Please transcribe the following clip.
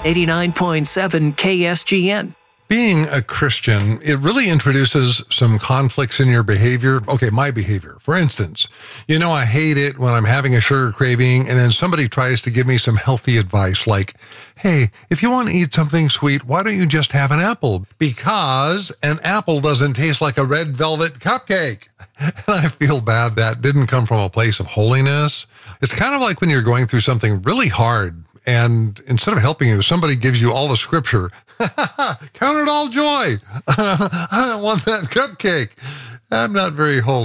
89.7 KSGN. Being a Christian, it really introduces some conflicts in your behavior. Okay, my behavior. For instance, I hate it when I'm having a sugar craving and then somebody tries to give me some healthy advice like, hey, if you want to eat something sweet, why don't you just have an apple? Because an apple doesn't taste like a red velvet cupcake. And I feel bad that didn't come from a place of holiness. It's kind of like when you're going through something really hard and instead of helping you, somebody gives you all the scripture. Count it all joy. I don't want that cupcake. I'm not very holy.